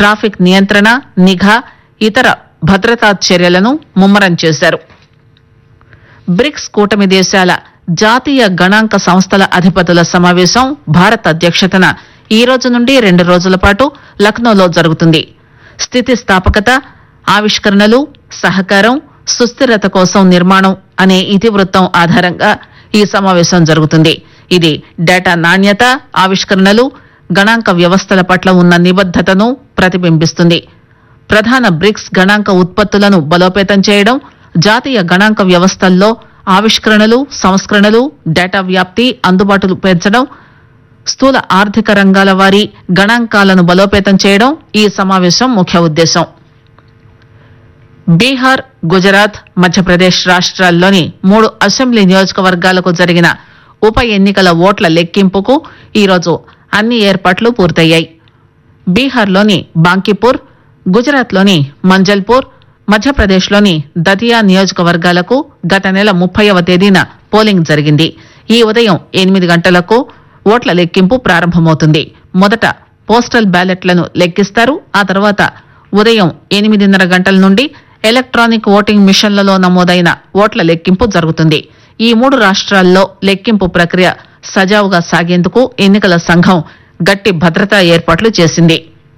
Traffic నియంత్రణ, నిఘా, ఇతర భద్రతా చర్యలను ముమ్మరం చేశారు. బ్రిక్స్ కూటమి దేశాల జాతీయ గణాంక సంస్థల అధిపతుల సమావేశం భారత్ అధ్యక్షతన ఈ రోజు నుండి 2 రోజుల పాటు లక్నోలో జరుగుతుంది. స్థితిస్థాపకత, ఆవిష్కరణలు, సహకారం, సుస్థిరత కోసం నిర్మాణం అనే ఇతివృత్తం ఆధారంగా ఈ సమావేశం జరుగుతుంది. ఇది డేటా నాణ్యత, ఆవిష్కరణలు, గణాంక వ్యవస్థల పట్ల ఉన్న నిబద్దతను ప్రతిబింబిస్తుంది. ప్రధాన బ్రిక్స్ గణాంక ఉత్పత్తులను బలోపేతం చేయడం, జాతీయ గణాంక వ్యవస్థల్లో ఆవిష్కరణలు, సంస్కరణలు, డేటా వ్యాప్తి, అందుబాటులు పెంచడం, స్థూల ఆర్థిక రంగాల వారీ గణాంకాలను బలోపేతం చేయడం ఈ సమావేశం ముఖ్య ఉద్దేశం. బీహార్, గుజరాత్, మధ్యప్రదేశ్ రాష్ట్రాల్లోని 3 అసెంబ్లీ నియోజకవర్గాలకు జరిగిన ఉప ఎన్నికల ఓట్ల లెక్కింపుకు ఈరోజు అన్ని ఏర్పాట్లు పూర్తయ్యాయి. బీహార్లోని బాంకీపూర్, గుజరాత్లోని మంజల్పూర్, మధ్యప్రదేశ్లోని దతియా నియోజకవర్గాలకు గత నెల 30వ తేదీన పోలింగ్ జరిగింది. ఈ ఉదయం 8 గంటలకు ఓట్ల లెక్కింపు ప్రారంభమవుతుంది. మొదట పోస్టల్ బ్యాలెట్లను లెక్కిస్తారు. ఆ తర్వాత ఉదయం 8:30 గంటల నుండి ఎలక్ట్రానిక్ ఓటింగ్ మిషన్లలో నమోదైన ఓట్ల లెక్కింపు జరుగుతుంది. ఈ 3 రాష్ట్రాల్లో లెక్కింపు ప్రక్రియ సజావుగా సాగేందుకు ఎన్నికల సంఘం గట్టి భద్రతా ఏర్పాట్లు చేసింది.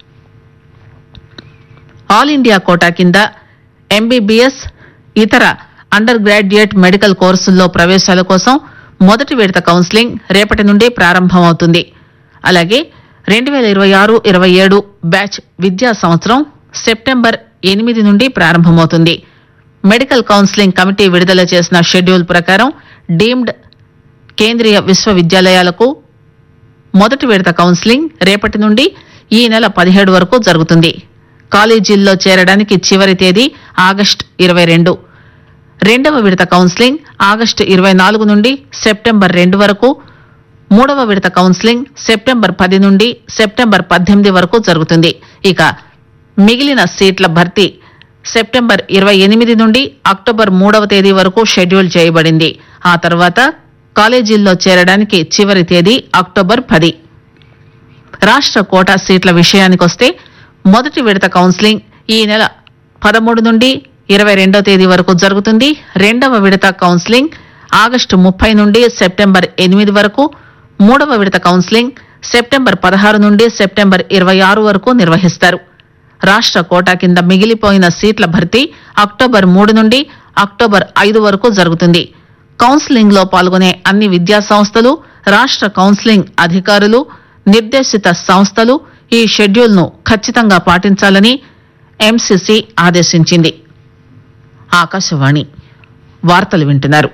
ఆల్ ఇండియా కోటా కింద ఎంబీబీఎస్, ఇతర అండర్ గ్రాడ్యుయేట్ మెడికల్ కోర్సుల్లో ప్రవేశాల కోసం మొదటి విడత కౌన్సిలింగ్ రేపటి నుండి ప్రారంభమవుతుంది. అలాగే 2026-27 బ్యాచ్ విద్యా సంవత్సరం సెప్టెంబర్ 8 నుండి ప్రారంభమవుతుంది. మెడికల్ కౌన్సిలింగ్ కమిటీ విడుదల చేసిన షెడ్యూల్ ప్రకారం డీమ్డ్ కేంద్రీయ విశ్వవిద్యాలయాలకు మొదటి విడత కౌన్సిలింగ్ రేపటి నుండి ఈ నెల 17 వరకు జరుగుతుంది. కాలేజీల్లో చేరడానికి చివరి తేదీ ఆగస్టు 22. రెండవ విడత కౌన్సిలింగ్ ఆగస్టు 24 నుండి సెప్టెంబర్ 2 వరకు, మూడవ విడత కౌన్సిలింగ్ సెప్టెంబర్ 10 నుండి సెప్టెంబర్ 18 వరకు జరుగుతుంది. ఇక మిగిలిన సీట్ల భర్తీ సెప్టెంబర్ 28 నుండి అక్టోబర్ 3వ తేదీ వరకు షెడ్యూల్ చేయబడింది. ఆ తర్వాత కాలేజీల్లో చేరడానికి చివరి తేదీ అక్టోబర్ 10. రాష్ట్ర కోటా సీట్ల విషయానికొస్తే మొదటి విడత కౌన్సిలింగ్ ఈ నెల 13 నుండి 22వ తేదీ వరకు జరుగుతుంది. రెండవ విడత కౌన్సిలింగ్ ఆగస్టు 30 నుండి సెప్టెంబర్ 8 వరకు, మూడవ విడత కౌన్సిలింగ్ సెప్టెంబర్ 16 నుండి సెప్టెంబర్ 26 వరకు నిర్వహిస్తారు. రాష్ట్ర కోటా కింద మిగిలిపోయిన సీట్ల భర్తీ అక్టోబర్ 3 నుండి అక్టోబర్ 5 వరకు జరుగుతుంది. కౌన్సిలింగ్ లో పాల్గొనే అన్ని విద్యా సంస్థలు, రాష్ట్ర కౌన్సిలింగ్ అధికారులు, నిర్దేశిత సంస్థలు ఈ షెడ్యూల్ ను ఖచ్చితంగా పాటించాలని ఎంసీసీ ఆదేశించింది. ఆకాశవాణి వార్తలు వింటున్నారు.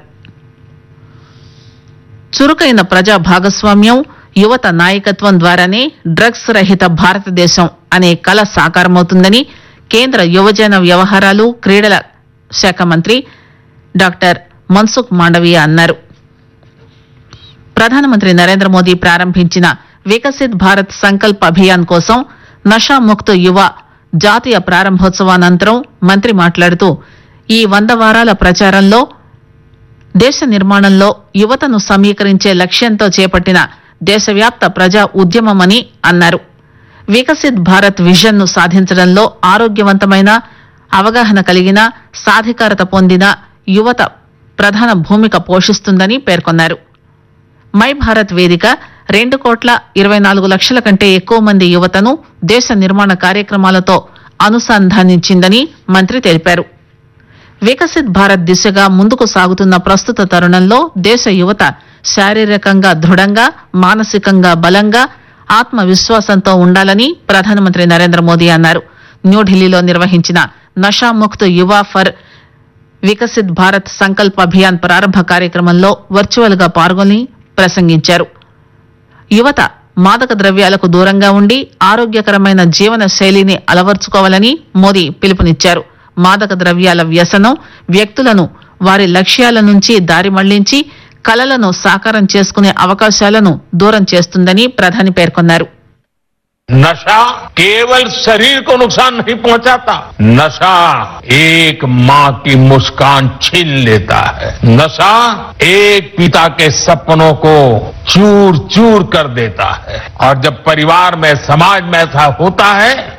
చురుకైన ప్రజా భాగస్వామ్యం, యువత నాయకత్వం ద్వారానే డ్రగ్స్ రహిత భారతదేశం అనే కల సాకారమవుతుందని కేంద్ర యువజన వ్యవహారాలు, క్రీడల శాఖ మంత్రి డాక్టర్ మన్సుఖ్ మాండవీయ అన్నారు. ప్రధానమంత్రి నరేంద్ర మోదీ ప్రారంభించిన వికసిత్ భారత్ సంకల్ప్ అభియాన్ కోసం నషాముక్త్ యువ జాతీయ ప్రారంభోత్సవానంతరం మంత్రి మాట్లాడుతూ ఈ 100 వారాల ప్రచారంలో దేశ నిర్మాణంలో యువతను సమీకరించే లక్ష్యంతో చేపట్టిన దేశవ్యాప్త ప్రజా ఉద్యమమని అన్నారు. వికసిత్ భారత్ విజన్ ను సాధించడంలో ఆరోగ్యవంతమైన, అవగాహన కలిగిన, సాధికారత పొందిన యువత ప్రధాన భూమిక పోషిస్తుందని పేర్కొన్నారు. మై భారత్ వేదిక 2,24,00,000 కంటే ఎక్కువ మంది యువతను దేశ నిర్మాణ కార్యక్రమాలతో అనుసంధానించిందని మంత్రి తెలిపారు. వికసిత్ భారత్ దిశగా ముందుకు సాగుతున్న ప్రస్తుత తరుణంలో దేశ యువత శారీరకంగా దృఢంగా, మానసికంగా బలంగా, ఆత్మవిశ్వాసంతో ఉండాలని ప్రధానమంత్రి నరేంద్ర మోదీ అన్నారు. న్యూఢిల్లీలో నిర్వహించిన నషాముక్త్ యువ ఫర్ వికసిత్ భారత్ సంకల్ప్ అభియాన్ ప్రారంభ కార్యక్రమంలో వర్చువల్ గా పాల్గొని ప్రసంగించారు. యువత మాదక ద్రవ్యాలకు దూరంగా ఉండి ఆరోగ్యకరమైన జీవన శైలిని అలవర్చుకోవాలని మోదీ పిలుపునిచ్చారు. మాదక ద్రవ్యాల వ్యసనం వ్యక్తులను వారి లక్ష్యాల నుంచి దారి మళ్లించి కలలను సాకారం చేసుకునే అవకాశాలను దూరం చేస్తుందని ప్రధాని పేర్కొన్నారు. नशा केवल शरीर को नुकसान नहीं पहुंचाता, नशा एक मां की मुस्कान छीन लेता है, नशा एक पिता के सपनों को चूर चूर कर देता है। और जब परिवार में, समाज में ऐसा होता है,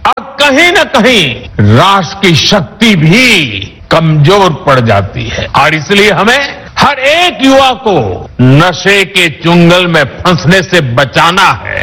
कहीं न कहीं राष्ट्र की शक्ति भी कमजोर पड़ जाती है और इसलिए हमें हर एक युवा को नशे के चुंगल में फंसने से बचाना है।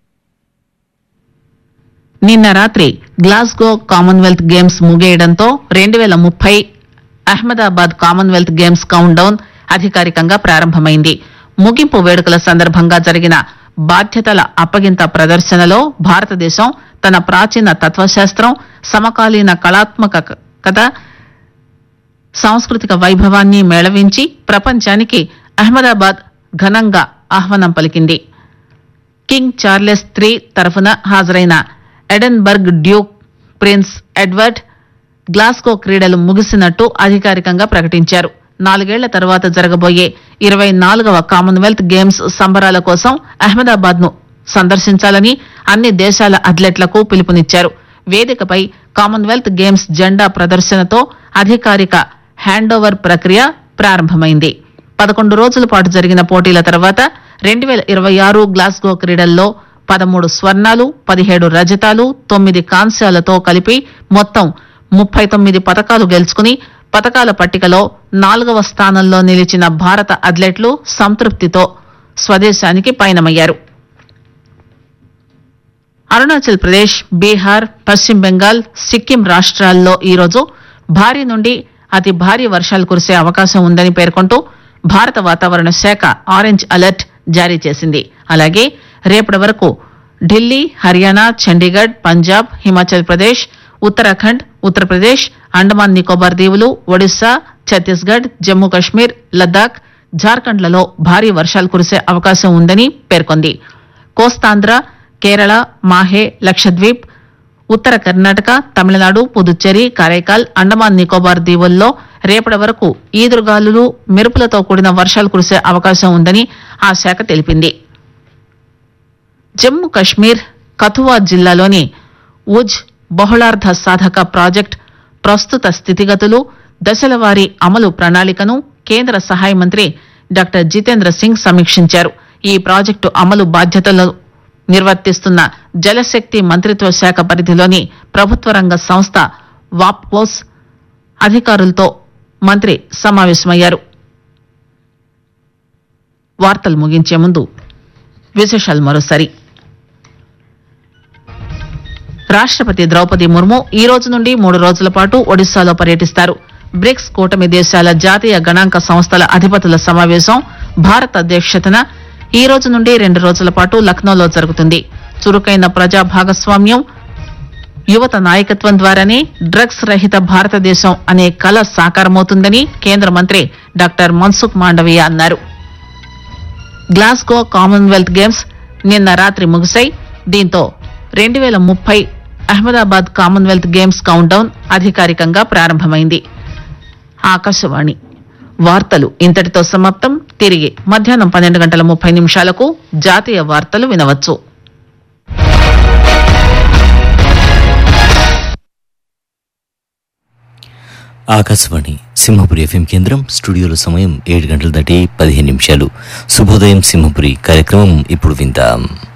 నిన్న రాత్రి Glasgow Commonwealth games ముగియడంతో 2030 Ahmedabad Commonwealth games count down అధికారికంగా ప్రారంభమైంది. ముగింపు వేడుకల సందర్భంగా జరిగిన బాధ్యతల అప్పగింత ప్రదర్శనలో భారతదేశం తన ప్రాచీన తత్వశాస్త్రం, సమకాలీన కళాత్మకత, సాంస్కృతిక వైభవాన్ని మేళవించి ప్రపంచానికి అహ్మదాబాద్ ఘనంగా ఆహ్వానం పలికింది. కింగ్ చార్లెస్ III తరఫున హాజరైన Edinburgh Duke prince Edward Glasgow క్రీడలు ముగిసినట్టు అధికారికంగా ప్రకటించారు. 4 ఏళ్ల తర్వాత జరగబోయే 24వ కామన్వెల్త్ గేమ్స్ సంబరాల కోసం అహ్మదాబాద్ ను సందర్శించాలని అన్ని దేశాల అథ్లెట్లకు పిలుపునిచ్చారు. వేదికపై కామన్వెల్త్ గేమ్స్ జెండా ప్రదర్శనతో అధికారిక హ్యాండోవర్ ప్రక్రియ ప్రారంభమైంది. 11 రోజుల పాటు జరిగిన పోటీల తర్వాత 2026 గ్లాస్గో క్రీడల్లో 13 స్వర్ణాలు, 17 రజతాలు, 9 కాంస్యాలతో కలిపి మొత్తం 39 పతకాలు గెలుచుకుని పతకాల పట్టికలో 4వ స్థానంలో నిలిచిన భారత అథ్లెట్లు సంతృప్తితో స్వదేశానికి పయనమయ్యారు. అరుణాచల్ ప్రదేశ్, బీహార్, పశ్చిమ బెంగాల్, సిక్కిం రాష్ట్రాల్లో ఈరోజు భారీ నుండి అతి భారీ వర్షాలు కురిసే అవకాశం ఉందని పేర్కొంటూ భారత వాతావరణ శాఖ ఆరెంజ్ అలర్ట్ జారీ చేసింది. అలాగే రేపటి వరకు ఢిల్లీ, హర్యానా, చండీగఢ్, పంజాబ్, హిమాచల్ ప్రదేశ్, ఉత్తరాఖండ్, ఉత్తరప్రదేశ్, అండమాన్ నికోబార్ దీవులు, ఒడిశా, ఛత్తీస్గఢ్, జమ్మూ కశ్మీర్, లద్దాఖ్, జార్ఖండ్లలో భారీ వర్షాలు కురిసే అవకాశం ఉందని పేర్కొంది. కోస్తాంధ్ర, కేరళ, మాహే, లక్షద్వీప్, ఉత్తర కర్ణాటక, తమిళనాడు, పుదుచ్చేరి, కారైకాల్, అండమాన్ నికోబార్ దీవుల్లో రేపటి వరకు ఈదురుగాలులు, మెరుపులతో కూడిన వర్షాలు కురిసే అవకాశం ఉందని ఆ శాఖ తెలిపింది. జమ్మూ కశ్మీర్ కథువా జిల్లాలోని ఉజ్ బహుళార్థ సాధక ప్రాజెక్టు ప్రస్తుత స్థితిగతులు, దశలవారీ అమలు ప్రణాళికను కేంద్ర సహాయ మంత్రి డాక్టర్ జితేంద్ర సింగ్ సమీక్షించారు. ఈ ప్రాజెక్టు అమలు బాధ్యతలను నిర్వర్తిస్తున్న జలశక్తి మంత్రిత్వ శాఖ పరిధిలోని ప్రభుత్వ రంగ సంస్థ వాప్కోస్ అధికారులతో మంత్రి సమావేశమయ్యారు. వార్తలు ముగించే ముందు విశేషాలు మరోసారి. రాష్ట్రపతి ద్రౌపది ముర్ము ఈ రోజు నుండి 3 రోజుల పాటు ఒడిశాలో పర్యటిస్తారు. బ్రిక్స్ కూటమి దేశాల జాతీయ గణాంక సంస్థల అధిపతుల సమావేశం భారత్ అధ్యక్షతన ఈ రోజు నుండి 2 రోజుల పాటు లక్నోలో జరుగుతుంది. చురుకైన ప్రజా భాగస్వామ్యం, యువత నాయకత్వం ద్వారానే డ్రగ్స్ రహిత భారతదేశం అనే కల సాకారమవుతుందని కేంద్ర మంత్రి డాక్టర్ మన్సుఖ్ మాండవీయ అన్నారు. గ్లాస్గో కామన్వెల్త్ గేమ్స్ నిన్న రాత్రి ముగిశాయి. దీంతో 2030 Ahmedabad Commonwealth games count down అధికారికంగా ప్రారంభమైంది. ఆకాశవాణి వార్తలు ఇంతటితో సమాప్తం. తిరిగి మధ్యాహ్నం 12:30 జాతీయ వార్తలు వినవచ్చు. ఆకాశవాణి సింహపురి FM కేంద్రం. స్టూడియోలో సమయం 7 గంటలు దాటి 15 నిమిషాలు. శుభోదయం సింహపురి కార్యక్రమం ఇప్పుడు విందాం.